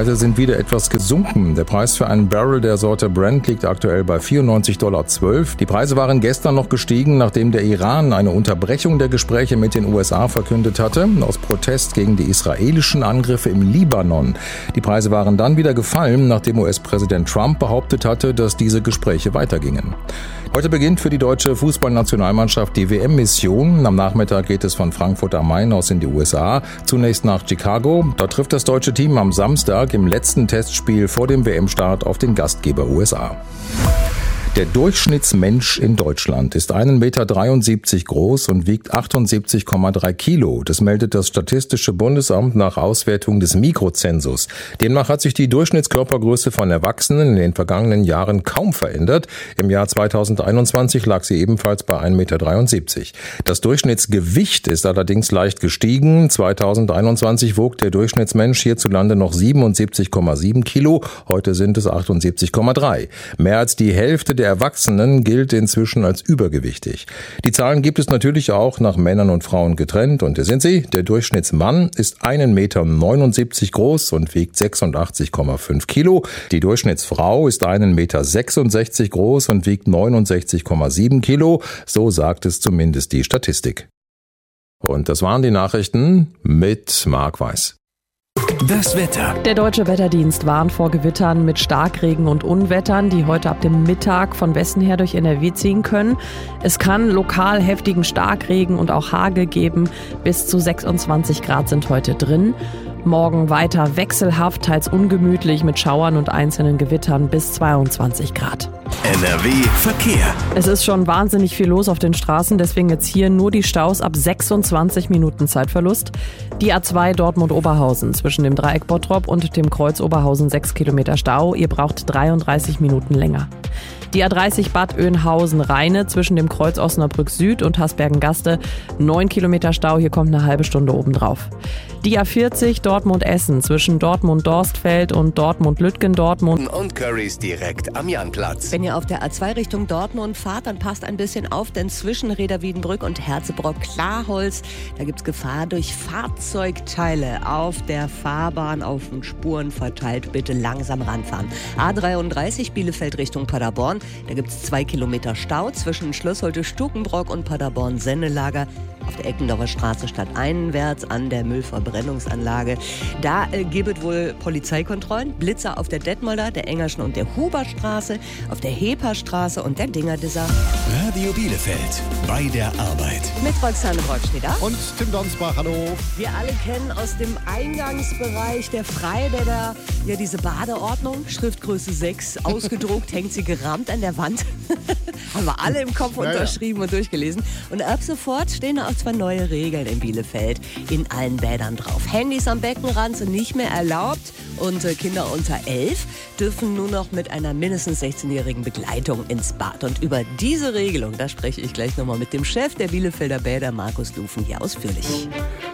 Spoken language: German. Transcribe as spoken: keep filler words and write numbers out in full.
Also sind wieder etwas gesunken. Der Preis für einen Barrel der Sorte Brent liegt aktuell bei vierundneunzig Komma zwölf Dollar. Die Preise waren gestern noch gestiegen, nachdem der Iran eine Unterbrechung der Gespräche mit den U S A verkündet hatte, aus Protest gegen die israelischen Angriffe im Libanon. Die Preise waren dann wieder gefallen, nachdem U S-Präsident Trump behauptet hatte, dass diese Gespräche weitergingen. Heute beginnt für die deutsche Fußballnationalmannschaft die W M-Mission. Am Nachmittag geht es von Frankfurt am Main aus in die U S A, zunächst nach Chicago. Dort trifft das deutsche Team am Samstag im letzten Testspiel vor dem W M-Start auf den Gastgeber U S A. Der Durchschnittsmensch in Deutschland ist ein Meter dreiundsiebzig groß und wiegt achtundsiebzig Komma drei Kilo. Das meldet das Statistische Bundesamt nach Auswertung des Mikrozensus. Demnach hat sich die Durchschnittskörpergröße von Erwachsenen in den vergangenen Jahren kaum verändert. Im Jahr zweitausendeinundzwanzig lag sie ebenfalls bei ein Meter dreiundsiebzig. Das Durchschnittsgewicht ist allerdings leicht gestiegen. zweitausendeinundzwanzig wog der Durchschnittsmensch hierzulande noch siebenundsiebzig Komma sieben Kilo. Heute sind es achtundsiebzig Komma drei. Mehr als die Hälfte der Erwachsenen gilt inzwischen als übergewichtig. Die Zahlen gibt es natürlich auch nach Männern und Frauen getrennt. Und hier sind sie. Der Durchschnittsmann ist ein Meter neunundsiebzig groß und wiegt sechsundachtzig Komma fünf Kilo. Die Durchschnittsfrau ist ein Meter sechsundsechzig groß und wiegt neunundsechzig Komma sieben Kilo. So sagt es zumindest die Statistik. Und das waren die Nachrichten mit Marc Weiß. Das Wetter. Der Deutsche Wetterdienst warnt vor Gewittern mit Starkregen und Unwettern, die heute ab dem Mittag von Westen her durch N R W ziehen können. Es kann lokal heftigen Starkregen und auch Hagel geben. Bis zu sechsundzwanzig Grad sind heute drin. Morgen weiter wechselhaft, teils ungemütlich mit Schauern und einzelnen Gewittern bis zweiundzwanzig Grad. N R W Verkehr. Es ist schon wahnsinnig viel los auf den Straßen, deswegen jetzt hier nur die Staus ab sechsundzwanzig Minuten Zeitverlust. Die A zwei Dortmund-Oberhausen zwischen dem Dreieck Bottrop und dem Kreuz Oberhausen sechs Kilometer Stau. Ihr braucht dreiunddreißig Minuten länger. Die A dreißig Bad Oeynhausen-Rheine zwischen dem Kreuz Osnabrück Süd und Hasbergen-Gaste neun Kilometer Stau. Hier kommt eine halbe Stunde obendrauf. Die A vierzig Dortmund-Essen zwischen Dortmund-Dorstfeld und Dortmund-Lütgendortmund. Und Currys direkt am Janplatz. Wenn ihr auf der A zwei Richtung Dortmund fahrt, dann passt ein bisschen auf, denn zwischen Reda-Wiedenbrück und Herzebrock-Klarholz, da gibt's Gefahr durch Fahrzeugteile auf der Fahrbahn, auf den Spuren verteilt. Bitte langsam ranfahren. A dreiunddreißig Bielefeld Richtung Paderborn, da gibt's zwei Kilometer Stau zwischen Schlossholte-Stukenbrock und Paderborn-Sennelager. Auf der Eckendorfer Straße stadteinwärts an der Müllverbrennungsanlage. Da äh, gibt es wohl Polizeikontrollen. Blitzer auf der Detmolder, der Engerschen und der Huberstraße, auf der Heperstraße und der Dingerdisser. Radio Bielefeld bei der Arbeit. Mit Roxane Brockschneider. Und Tim Donsbach, hallo. Wir alle kennen aus dem Eingangsbereich der Freibäder ja diese Badeordnung. Schriftgröße sechs, ausgedruckt, hängt sie gerammt an der Wand. Haben wir alle im Kopf ja, unterschrieben ja. und durchgelesen. Und ab sofort stehen da auch zwei neue Regeln in Bielefeld in allen Bädern drauf. Handys am Beckenrand sind nicht mehr erlaubt und äh, Kinder unter elf dürfen nur noch mit einer mindestens sechzehnjährigen Begleitung ins Bad. Und über diese Regelung, da spreche ich gleich nochmal mit dem Chef der Bielefelder Bäder, Markus Lufen, hier ausführlich.